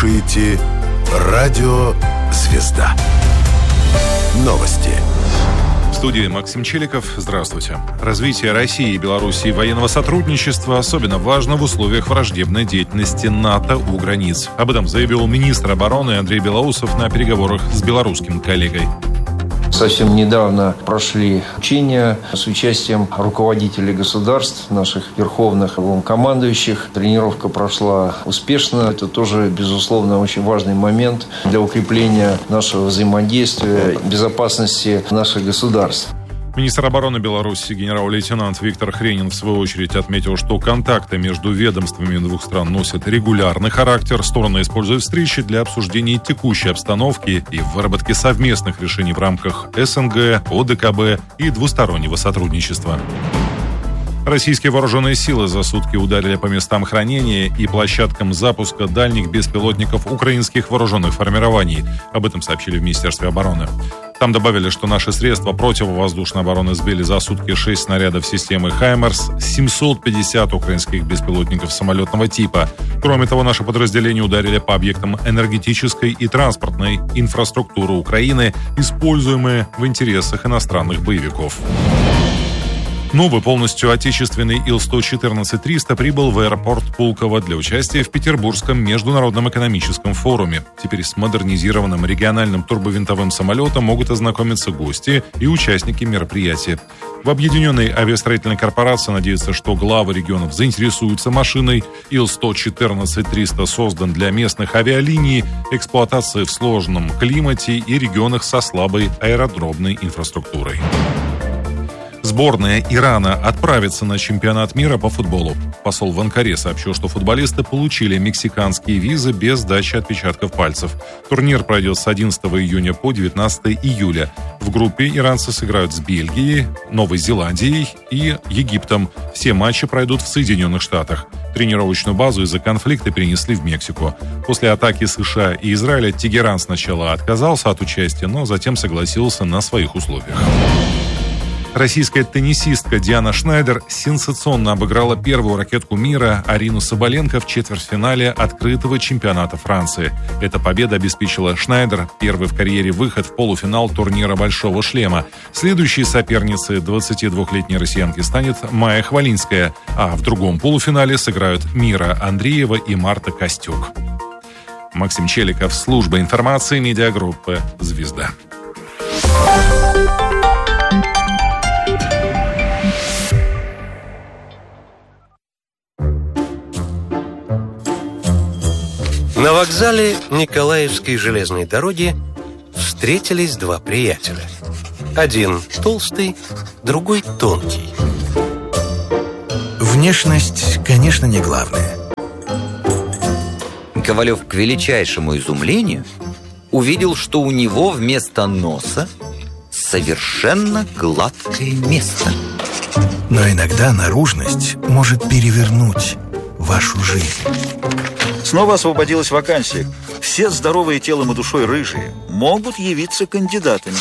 слушаете «Радио Звезда». Новости. В студии Максим Челиков. Здравствуйте. Развитие России и Белоруссии военного сотрудничества особенно важно в условиях враждебной деятельности НАТО у границ. Об этом заявил министр обороны Андрей Белоусов на переговорах с белорусским коллегой. Совсем недавно прошли учения с участием руководителей государств, наших верховных главнокомандующих. Тренировка прошла успешно. Это тоже, безусловно, очень важный момент для укрепления нашего взаимодействия, безопасности наших государств. Министр обороны Беларуси генерал-лейтенант Виктор Хренин в свою очередь отметил, что контакты между ведомствами двух стран носят регулярный характер. Стороны используют встречи для обсуждения текущей обстановки и выработки совместных решений в рамках СНГ, ОДКБ и двустороннего сотрудничества. Российские вооруженные силы за сутки ударили по местам хранения и площадкам запуска дальних беспилотников украинских вооруженных формирований. Об этом сообщили в Министерстве обороны. Там добавили, что наши средства противовоздушной обороны сбили за сутки 6 снарядов системы «Хаймерс», 750 украинских беспилотников самолетного типа. Кроме того, наши подразделения ударили по объектам энергетической и транспортной инфраструктуры Украины, используемые в интересах иностранных боевиков. Новый полностью отечественный Ил-114-300 прибыл в аэропорт Пулково для участия в Петербургском международном экономическом форуме. Теперь с модернизированным региональным турбовинтовым самолетом могут ознакомиться гости и участники мероприятия. В Объединенной авиастроительной корпорации надеются, что главы регионов заинтересуются машиной. Ил-114-300 создан для местных авиалиний, эксплуатации в сложном климате и регионах со слабой аэродромной инфраструктурой. Сборная Ирана отправится на чемпионат мира по футболу. Посол в Анкаре сообщил, что футболисты получили мексиканские визы без сдачи отпечатков пальцев. Турнир пройдет с 11 июня по 19 июля. В группе иранцы сыграют с Бельгией, Новой Зеландией и Египтом. Все матчи пройдут в Соединенных Штатах. Тренировочную базу из-за конфликта перенесли в Мексику. После атаки США и Израиля Тегеран сначала отказался от участия, но затем согласился на своих условиях. Российская теннисистка Диана Шнайдер сенсационно обыграла первую ракетку мира Арину Соболенко в четвертьфинале открытого чемпионата Франции. Эта победа обеспечила Шнайдер первый в карьере выход в полуфинал турнира «Большого шлема». Следующей соперницей 22-летней россиянки станет Майя Хвалинская, а в другом полуфинале сыграют Мира Андреева и Марта Костюк. Максим Челиков, служба информации медиагруппы «Звезда». На вокзале Николаевской железной дороги встретились два приятеля. Один толстый, другой тонкий. Внешность, конечно, не главное. Ковалев к величайшему изумлению увидел, что у него вместо носа совершенно гладкое место. Но иногда наружность может перевернуть вашу жизнь. Снова освободилась вакансия. Все здоровые телом и душой рыжие могут явиться кандидатами.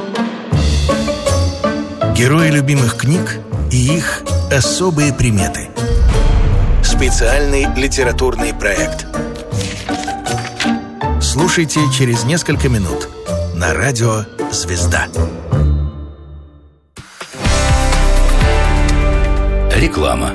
Герои любимых книг и их особые приметы. Специальный литературный проект. Слушайте через несколько минут на радио «Звезда». Реклама.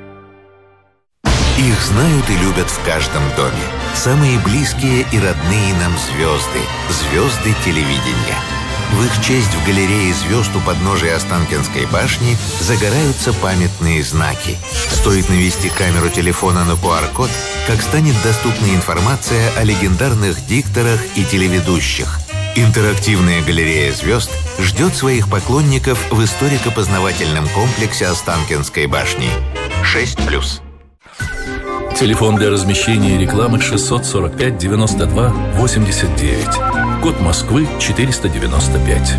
Их знают и любят в каждом доме. Самые близкие и родные нам звезды. Звезды телевидения. В их честь в галерее звезд у подножия Останкинской башни загораются памятные знаки. Стоит навести камеру телефона на QR-код, как станет доступна информация о легендарных дикторах и телеведущих. Интерактивная галерея звезд ждет своих поклонников в историко-познавательном комплексе Останкинской башни. 6+. Телефон для размещения рекламы 645 92 89. Код Москвы 495.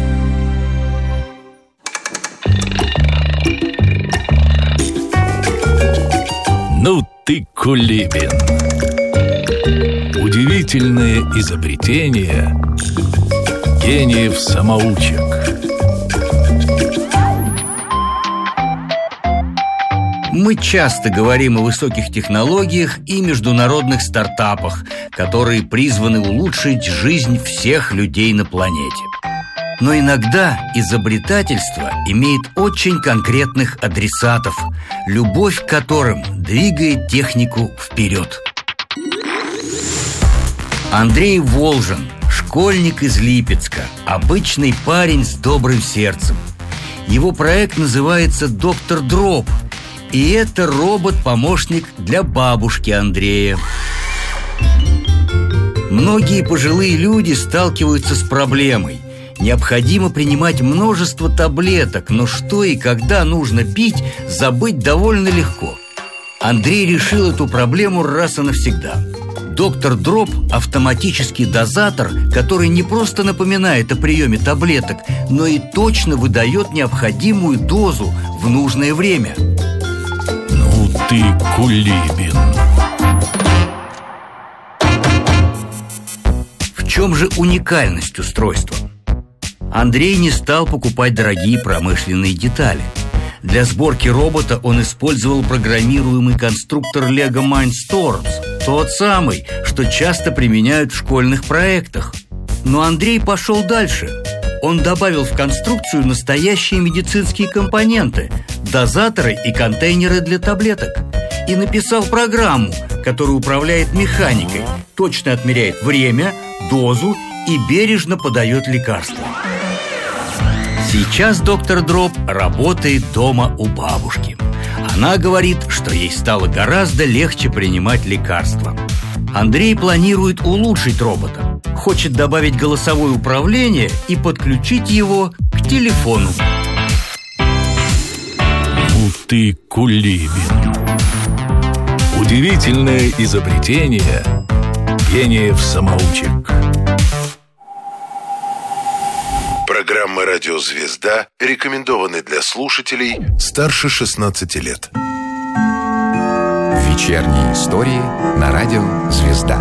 Ну ты Кулибин. Удивительные изобретения гениев-самоучек. Мы часто говорим о высоких технологиях и международных стартапах, которые призваны улучшить жизнь всех людей на планете. Но иногда изобретательство имеет очень конкретных адресатов, любовь к которым двигает технику вперед. Андрей Волжин, школьник из Липецка, обычный парень с добрым сердцем. Его проект называется «Доктор Дроп», и это робот-помощник для бабушки Андрея. Многие пожилые люди сталкиваются с проблемой. Необходимо принимать множество таблеток, но что и когда нужно пить, забыть довольно легко. Андрей решил эту проблему раз и навсегда. Доктор Дроп – автоматический дозатор, который не просто напоминает о приеме таблеток, но и точно выдает необходимую дозу в нужное время. Ну ты Кулибин. В чем же уникальность устройства? Андрей не стал покупать дорогие промышленные детали. Для сборки робота он использовал программируемый конструктор Lego Mindstorms, тот самый, что часто применяют в школьных проектах. Но Андрей пошел дальше. Он добавил в конструкцию настоящие медицинские компоненты, дозаторы и контейнеры для таблеток, и написал программу, которая управляет механикой, точно отмеряет время, дозу и бережно подает лекарства. Сейчас доктор Дроп работает дома у бабушки. Она говорит, что ей стало гораздо легче принимать лекарства. Андрей планирует улучшить робота. Хочет добавить голосовое управление и подключить его к телефону. Ну ты Кулибин. Удивительное изобретение гениев-самоучек. Программа «Радио Звезда» рекомендованы для слушателей старше 16 лет. Вечерние истории на «Радио Звезда».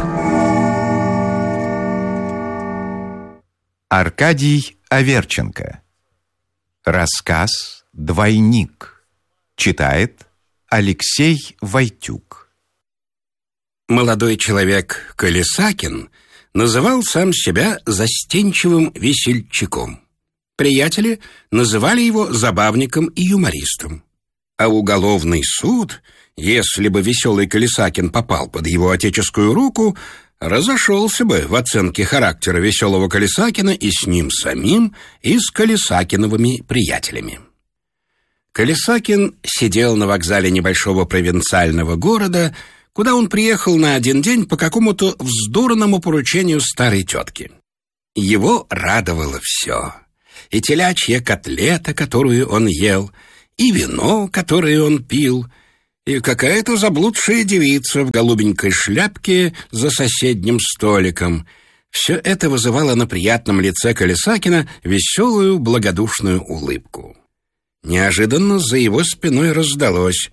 Аркадий Аверченко. Рассказ «Двойник». Читает Алексей Войтюк. Молодой человек Колесакин называл сам себя застенчивым весельчаком. Приятели называли его забавником и юмористом. А уголовный суд, если бы веселый Колесакин попал под его отеческую руку, разошелся бы в оценке характера веселого Колесакина и с ним самим, и с Колесакиновыми приятелями. Колесакин сидел на вокзале небольшого провинциального города, куда он приехал на один день по какому-то вздорному поручению старой тетки. Его радовало все. И телячья котлета, которую он ел, и вино, которое он пил, и какая-то заблудшая девица в голубенькой шляпке за соседним столиком. Все это вызывало на приятном лице Колесакина веселую, благодушную улыбку. Неожиданно за его спиной раздалось: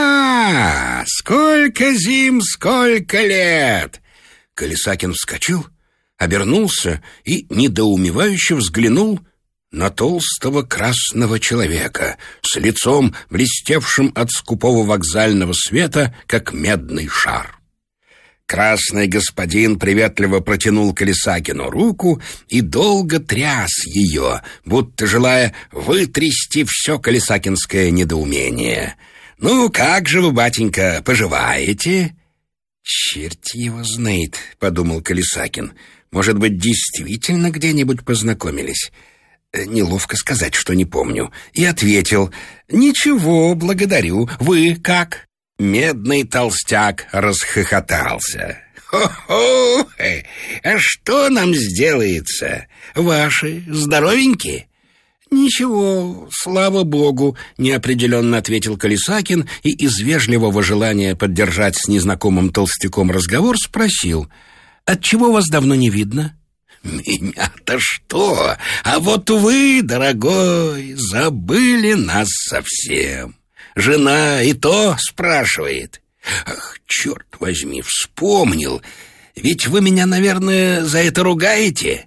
сколько зим, сколько лет!» Колесакин вскочил, обернулся и недоумевающе взглянул на толстого красного человека с лицом, блестевшим от скупого вокзального света, как медный шар. Красный господин приветливо протянул Колесакину руку и долго тряс ее, будто желая вытрясти все колесакинское недоумение. «Ну, как же вы, батенька, поживаете?» «Черт его знает», — подумал Колесакин. «Может быть, действительно где-нибудь познакомились?» Неловко сказать, что не помню. И ответил: «Ничего, благодарю. Вы как?» Медный толстяк расхохотался. «Хо-хо! А что нам сделается? Ваши здоровенькие?» «Ничего, слава богу», — неопределенно ответил Колесакин и из вежливого желания поддержать с незнакомым толстяком разговор спросил: «Отчего вас давно не видно?» «Меня-то что? А вот вы, дорогой, забыли нас совсем. Жена и то спрашивает. Ах, черт возьми, вспомнил. Ведь вы меня, наверное, за это ругаете?»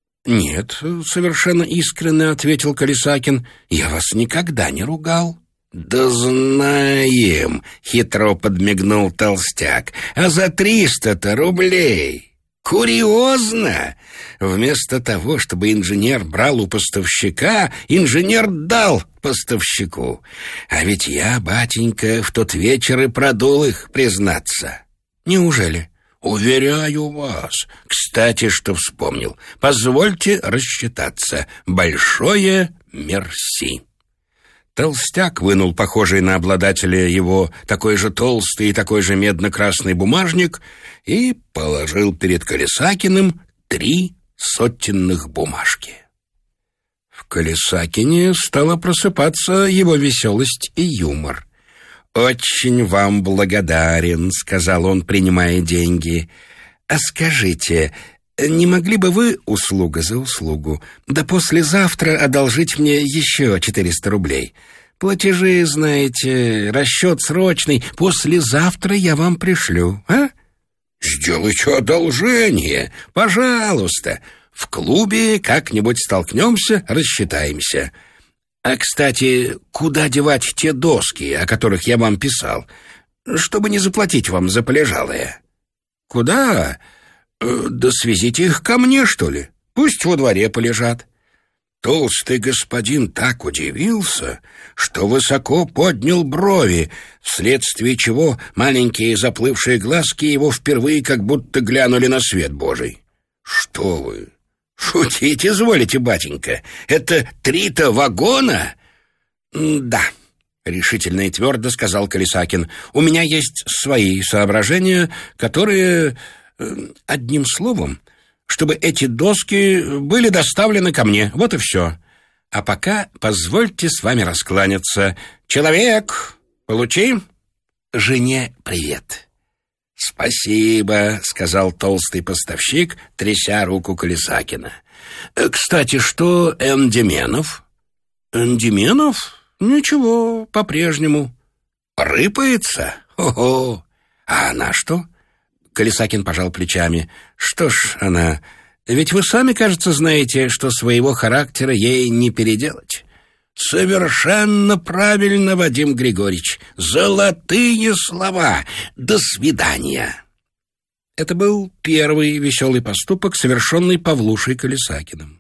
«Нет», — совершенно искренне ответил Колесакин, — «я вас никогда не ругал». «Да знаем», — хитро подмигнул толстяк. «А за 300-то рублей? Курьезно! Вместо того, чтобы инженер брал у поставщика, инженер дал поставщику. А ведь я, батенька, в тот вечер и продул их, признаться». «Неужели?» «Уверяю вас. Кстати, что вспомнил. Позвольте рассчитаться. Большое мерси». Толстяк вынул похожий на обладателя его такой же толстый и такой же медно-красный бумажник и положил перед Колесакиным 3 сотенных бумажки. В Колесакине стала просыпаться его веселость и юмор. «Очень вам благодарен», — сказал он, принимая деньги. «А скажите, не могли бы вы, услуга за услугу, да послезавтра одолжить мне еще 400 рублей? Платежи, знаете, расчет срочный, послезавтра я вам пришлю, а?» «Сделайте одолжение, пожалуйста. В клубе как-нибудь столкнемся, рассчитаемся. А, кстати, куда девать те доски, о которых я вам писал, чтобы не заплатить вам за полежалое?» «Куда? Да свезите их ко мне, что ли. Пусть во дворе полежат». Толстый господин так удивился, что высоко поднял брови, вследствие чего маленькие заплывшие глазки его впервые как будто глянули на свет Божий. «Что вы? Шутить изволите, батенька? Это 3-то вагона?» «Да», — решительно и твердо сказал Колесакин. «У меня есть свои соображения, которые, одним словом, чтобы эти доски были доставлены ко мне. Вот и все. А пока позвольте с вами раскланяться. Человек, получи. Жене привет». «Спасибо», — сказал толстый поставщик, тряся руку Колесакина. «Кстати, что Эндименов?» «Эндименов? Ничего, по-прежнему». «Рыпается? Ого! А она что?» Колесакин пожал плечами. «Что ж она... Ведь вы сами, кажется, знаете, что своего характера ей не переделать». «Совершенно правильно, Вадим Григорьевич. Золотые слова. До свидания». Это был первый веселый поступок, совершенный Павлушей Колесакиным.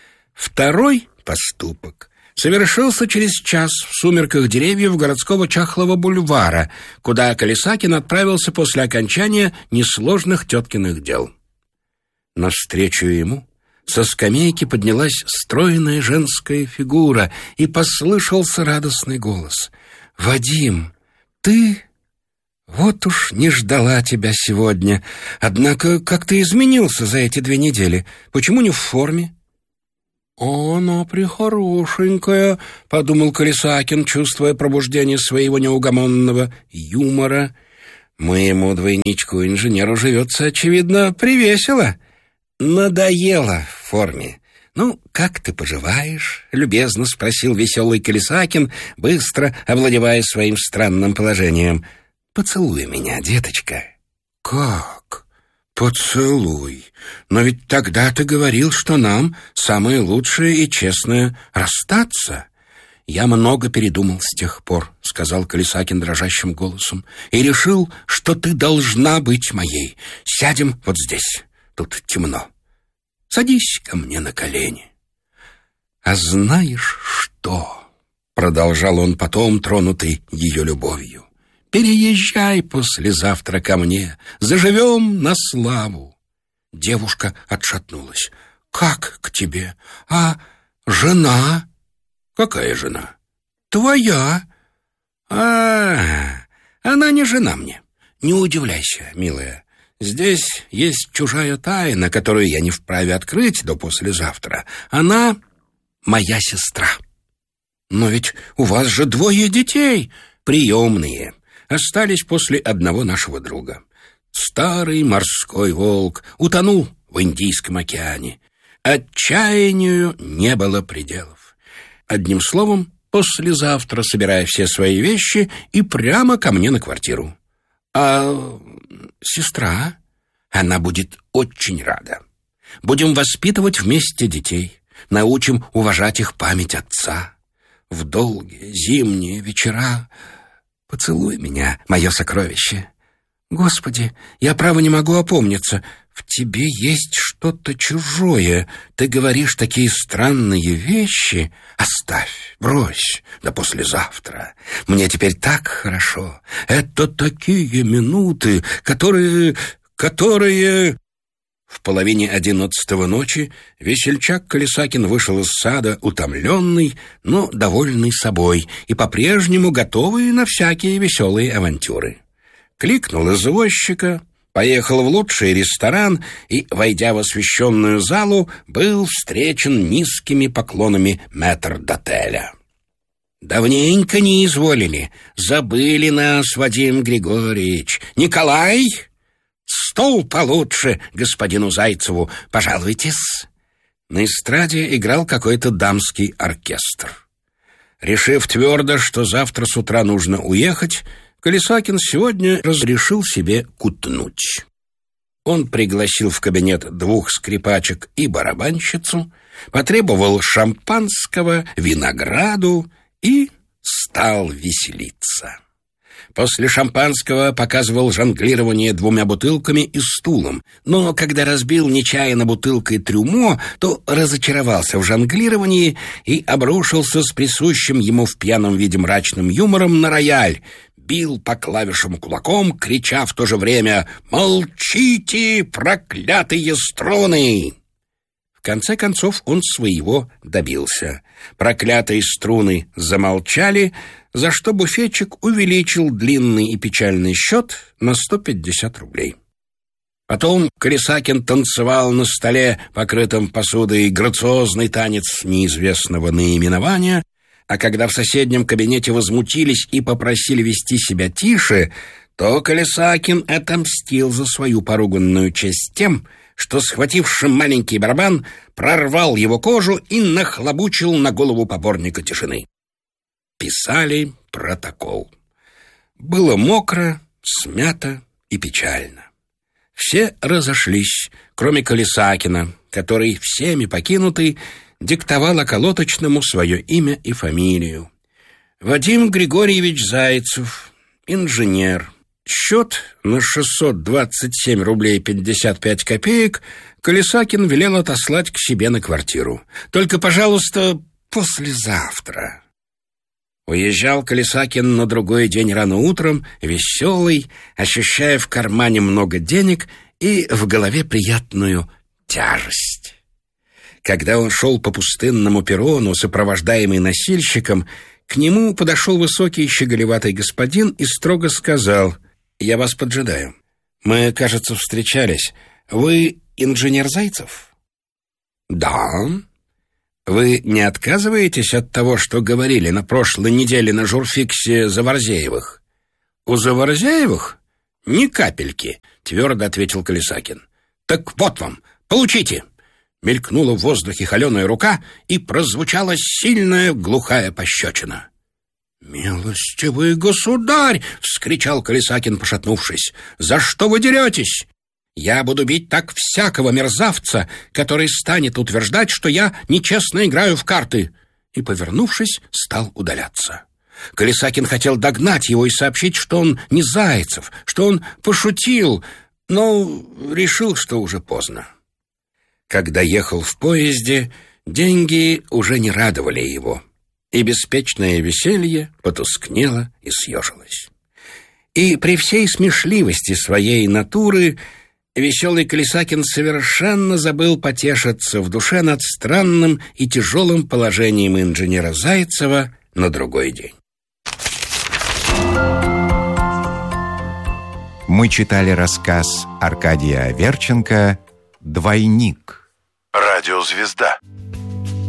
Второй поступок совершился через час в сумерках деревьев городского Чахлого бульвара, куда Колесакин отправился после окончания несложных теткиных дел. Навстречу ему со скамейки поднялась стройная женская фигура, и послышался радостный голос. «Вадим, ты? Вот уж не ждала тебя сегодня. Однако как ты изменился за эти 2 недели? Почему не в форме?» «Она прихорошенькая», — подумал Колесакин, чувствуя пробуждение своего неугомонного юмора. «Моему двойничку-инженеру живется, очевидно, привесело. Надоело в форме. Ну, как ты поживаешь?» — любезно спросил веселый Колесакин, быстро овладевая своим странным положением. «Поцелуй меня, деточка». «Как? Поцелуй? Но ведь тогда ты говорил, что нам самое лучшее и честное — расстаться». «Я много передумал с тех пор», — сказал Колесакин дрожащим голосом, «и решил, что ты должна быть моей. Сядем вот здесь. Тут темно. Садись ко мне на колени». «А знаешь что?» — продолжал он потом, тронутый ее любовью. «Переезжай послезавтра ко мне. Заживем на славу». Девушка отшатнулась. «Как к тебе? А жена?» «Какая жена?» «Твоя». Она не жена мне. Не удивляйся, милая. Здесь есть чужая тайна, которую я не вправе открыть до послезавтра. Она моя сестра». «Но ведь у вас же 2 детей, приемные. Остались после одного нашего друга. Старый морской волк утонул в Индийском океане. Отчаянию не было пределов. Одним словом, послезавтра собирай все свои вещи и прямо ко мне на квартиру. А сестра, она будет очень рада. Будем воспитывать вместе детей, научим уважать их память отца. в долгие зимние вечера. Поцелуй меня, мое сокровище. Господи, я право не могу опомниться. В тебе есть что-то чужое. Ты говоришь такие странные вещи. Оставь, брось, да послезавтра. Мне теперь так хорошо. Это такие минуты, которые... В половине 11 ночи весельчак Колесакин вышел из сада, утомленный, но довольный собой и по-прежнему готовый на всякие веселые авантюры. Кликнул извозчика, поехал в лучший ресторан и, войдя в освещенную залу, был встречен низкими поклонами метрдотеля. «Давненько не изволили, забыли нас, Вадим Григорьевич. Николай, стол получше господину Зайцеву, пожалуйтесь». На эстраде играл какой-то дамский оркестр. Решив твердо, что завтра с утра нужно уехать, Колесакин сегодня разрешил себе кутнуть. Он пригласил в кабинет 2 скрипачек и барабанщицу, потребовал шампанского, винограду и стал веселиться. После шампанского показывал жонглирование 2 бутылками и стулом, но когда разбил нечаянно бутылкой трюмо, то разочаровался в жонглировании и обрушился с присущим ему в пьяном виде мрачным юмором на рояль, бил по клавишам кулаком, крича в то же время «Молчите, проклятые струны!». В конце концов он своего добился. Проклятые струны замолчали, за что буфетчик увеличил длинный и печальный счет на 150 рублей. Потом Колесакин танцевал на столе, покрытом посудой, грациозный танец неизвестного наименования, а когда в соседнем кабинете возмутились и попросили вести себя тише, то Колесакин отомстил за свою поруганную честь тем, что, схвативши маленький барабан, прорвал его кожу и нахлобучил на голову поборника тишины. Писали протокол. Было мокро, смято и печально. Все разошлись, кроме Колесакина, который, всеми покинутый, диктовал околоточному свое имя и фамилию. Вадим Григорьевич Зайцев, инженер. Счет на 627 рублей 55 копеек Колесакин велел отослать к себе на квартиру. Только, пожалуйста, послезавтра. Уезжал Колесакин на другой день рано утром, веселый, ощущая в кармане много денег и в голове приятную тяжесть. Когда он шел по пустынному перрону, сопровождаемый носильщиком, к нему подошел высокий щеголеватый господин и строго сказал: «Я вас поджидаю. Мы, кажется, встречались. Вы инженер Зайцев?» «Да». «Вы не отказываетесь от того, что говорили на прошлой неделе на журфиксе Заворзеевых?» «У Заворзеевых? Ни капельки», — твердо ответил Колесакин. «Так вот вам, получите!» Мелькнула в воздухе холеная рука, и прозвучала сильная глухая пощечина. «Милостивый государь!» — вскричал Колесакин, пошатнувшись. «За что вы деретесь? Я буду бить так всякого мерзавца, который станет утверждать, что я нечестно играю в карты!» И, повернувшись, стал удаляться. Колесакин хотел догнать его и сообщить, что он не Зайцев, что он пошутил, но решил, что уже поздно. Когда ехал в поезде, деньги уже не радовали его, и беспечное веселье потускнело и съежилось. И при всей смешливости своей натуры веселый Колесакин совершенно забыл потешиться в душе над странным и тяжелым положением инженера Зайцева на другой день. Мы читали рассказ Аркадия Аверченко «Двойник». Радиозвезда.